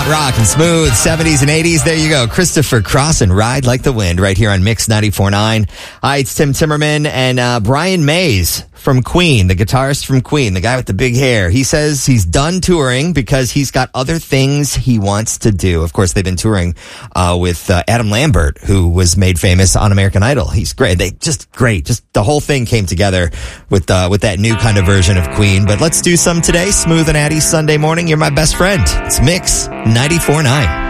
Rock and smooth 70s and 80s. There you go. Christopher Cross and Ride Like the Wind right here on Mix 94.9. Hi, it's Tim Timmerman and Brian Mays from Queen, the guitarist from Queen, the guy with the big hair. He says he's done touring because he's got other things he wants to do. Of course, they've been touring with Adam Lambert, who was made famous on American Idol. He's great. Just the whole thing came together with that new kind of version of Queen. But let's do some today. Smooth and Addy Sunday morning. You're my best friend. It's Mix 94.9.